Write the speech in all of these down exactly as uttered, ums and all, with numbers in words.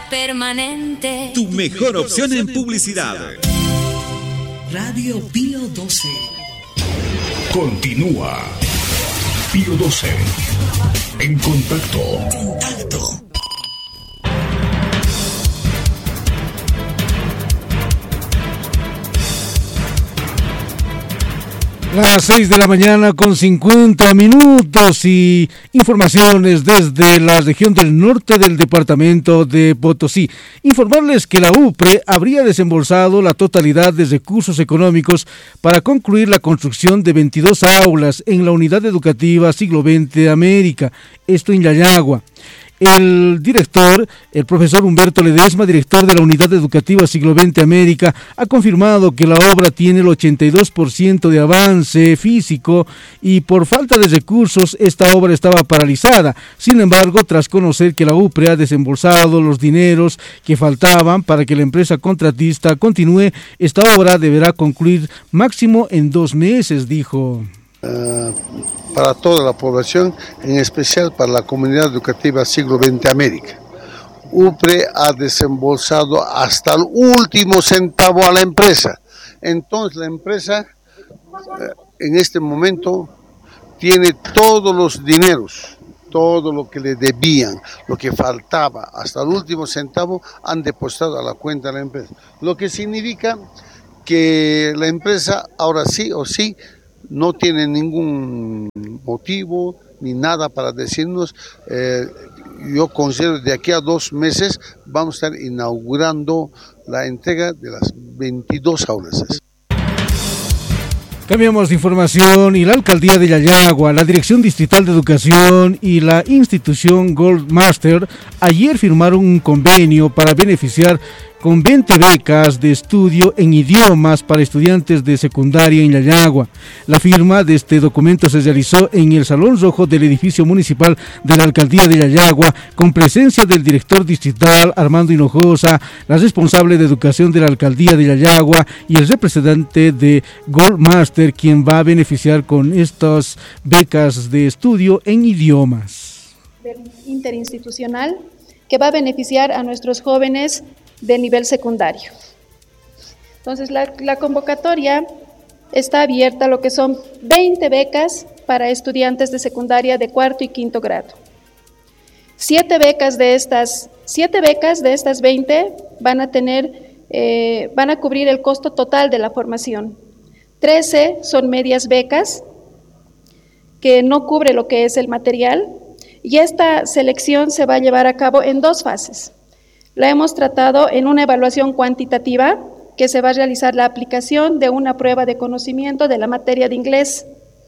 permanente. Tu mejor opción en publicidad. Radio Pío doce. Continúa. Pío doce. En contacto. Contacto. Las seis de la mañana con cincuenta minutos y informaciones desde la región del norte del departamento de Potosí. Informarles que la UPRE habría desembolsado la totalidad de recursos económicos para concluir la construcción de veintidós aulas en la unidad educativa Siglo veinte América, esto en Yayagua. El director, el profesor Humberto Ledesma, director de la Unidad Educativa Siglo veinte América, ha confirmado que la obra tiene el ochenta y dos por ciento de avance físico y por falta de recursos esta obra estaba paralizada. Sin embargo, tras conocer que la UPRE ha desembolsado los dineros que faltaban para que la empresa contratista continúe, esta obra deberá concluir máximo en dos meses, dijo. Uh, para toda la población, en especial para la comunidad educativa Siglo veinte América. UPRE ha desembolsado hasta el último centavo a la empresa. Entonces la empresa uh, en este momento tiene todos los dineros, todo lo que le debían, lo que faltaba, hasta el último centavo han depositado a la cuenta de la empresa. Lo que significa que la empresa ahora sí o sí no tiene ningún motivo ni nada para decirnos. Eh, yo considero de aquí a dos meses vamos a estar inaugurando la entrega de las veintidós aulas. Cambiamos de información y la Alcaldía de Yayagua, la Dirección Distrital de Educación y la institución Goldmaster ayer firmaron un convenio para beneficiar con veinte becas de estudio en idiomas para estudiantes de secundaria en Yayagua. La firma de este documento se realizó en el Salón Rojo del edificio municipal de la Alcaldía de Yayagua, con presencia del director distrital Armando Hinojosa, la responsable de educación de la Alcaldía de Yayagua y el representante de Goldmaster, quien va a beneficiar con estas becas de estudio en idiomas. Del interinstitucional que va a beneficiar a nuestros jóvenes de nivel secundario. Entonces la, la convocatoria está abierta a lo que son veinte becas para estudiantes de secundaria de cuarto y quinto grado. Siete becas de estas, siete becas de estas veinte van a tener, eh, van a cubrir el costo total de la formación. Trece son medias becas que no cubre lo que es el material, y esta selección se va a llevar a cabo en dos fases. La hemos tratado en una evaluación cuantitativa, que se va a realizar la aplicación de una prueba de conocimiento de la materia de inglés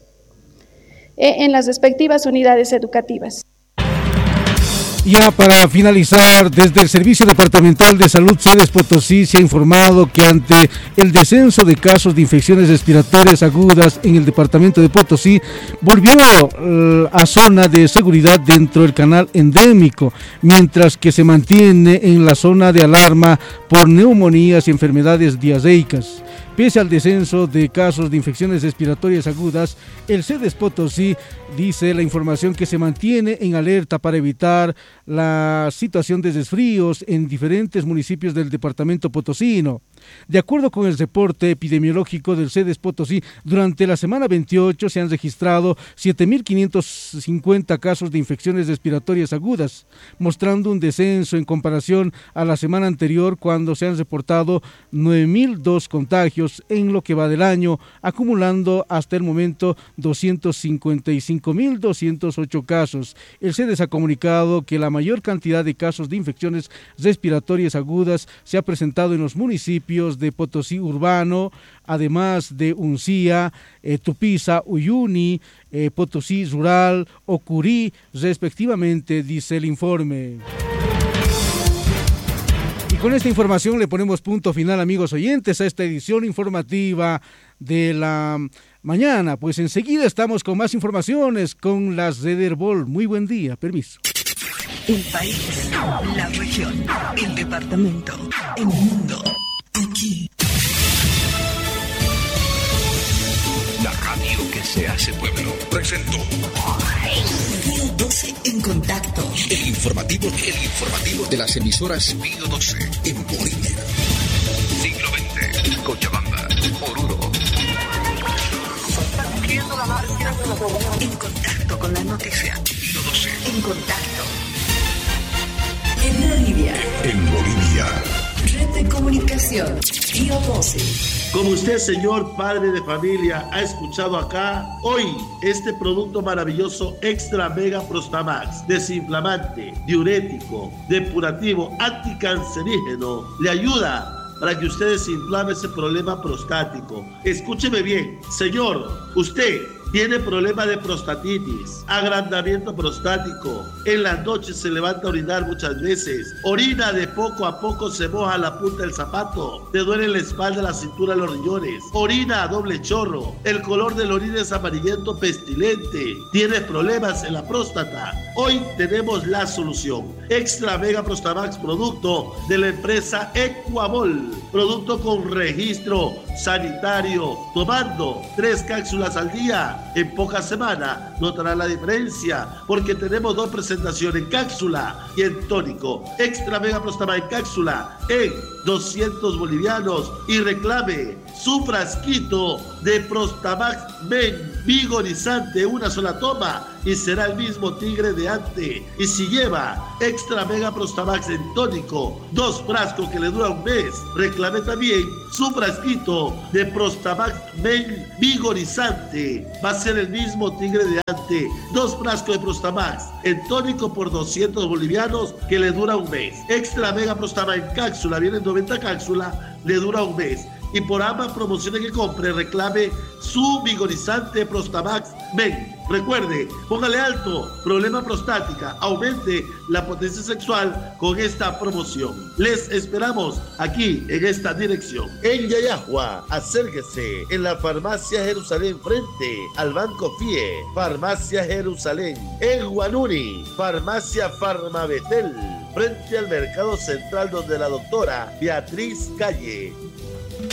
en las respectivas unidades educativas. Ya para finalizar, desde el Servicio Departamental de Salud Cedes Potosí se ha informado que ante el descenso de casos de infecciones respiratorias agudas en el departamento de Potosí, volvió uh, a zona de seguridad dentro del canal endémico, mientras que se mantiene en la zona de alarma por neumonías y enfermedades diarreicas. Pese al descenso de casos de infecciones respiratorias agudas, el Cedes Potosí dice la información que se mantiene en alerta para evitar la situación de resfríos en diferentes municipios del departamento potosino. De acuerdo con el reporte epidemiológico del Cedes Potosí, durante la semana veintiocho se han registrado siete mil quinientos cincuenta casos de infecciones respiratorias agudas, mostrando un descenso en comparación a la semana anterior, cuando se han reportado nueve mil dos contagios en lo que va del año, acumulando hasta el momento doscientos cincuenta y cinco mil doscientos ocho casos. El Cedes ha comunicado que la mayor cantidad de casos de infecciones respiratorias agudas se ha presentado en los municipios de Potosí Urbano, además de Uncía, eh, Tupiza, Uyuni, eh, Potosí Rural, Ocurí, respectivamente, dice el informe. Y con esta información le ponemos punto final, amigos oyentes, a esta edición informativa de la mañana. Pues enseguida estamos con más informaciones con las Red Herbol. Muy buen día, permiso. El país, la región, el departamento, el mundo, aquí. La radio que se hace pueblo presentó Pío doce en contacto. El informativo, el informativo de las emisoras Pío doce en Bolivia. Siglo veinte, Cochabamba, Oruro. En contacto con la noticia. Pío doce. En contacto. En Bolivia. En Bolivia. Red de comunicación. Pío doce. Como usted, señor padre de familia, ha escuchado acá, hoy este producto maravilloso Extra Mega Prostamax, desinflamante, diurético, depurativo, anticancerígeno, le ayuda para que usted desinflame ese problema prostático. Escúcheme bien, señor, usted tiene problema de prostatitis, agrandamiento prostático, en las noches se levanta a orinar muchas veces, orina de poco a poco, se moja la punta del zapato, te duele la espalda, la cintura, los riñones, orina a doble chorro, el color de la orina es amarillento pestilente, tienes problemas en la próstata. Hoy tenemos la solución. Extra Mega Prostamax, producto de la empresa Equamol, producto con registro sanitario, tomando tres cápsulas al día. En pocas semanas notará la diferencia, porque tenemos dos presentaciones, en cápsula y en tónico. Extra Mega Prostamax en cápsula en doscientos bolivianos, y reclame su frasquito de Prostamax Men vigorizante, una sola toma y será el mismo tigre de antes. Y si lleva Extra Mega Prostamax en tónico, dos frascos que le dura un mes, reclame también su frasquito de Prostamax Men vigorizante, va a ser el mismo tigre de antes, dos frascos de Prostamax en tónico por doscientos bolivianos que le dura un mes. Extra Mega Prostamax en cápsula, vienen noventa cápsulas, le dura un mes. Y por ambas promociones que compre, reclame su vigorizante Prostamax Men. Recuerde, póngale alto, problema prostática, aumente la potencia sexual con esta promoción. Les esperamos aquí en esta dirección. En Yayahua, acérquese en la Farmacia Jerusalén frente al Banco FIE, Farmacia Jerusalén. En Guanuni, Farmacia Farmabetel, frente al Mercado Central donde la doctora Beatriz Calle.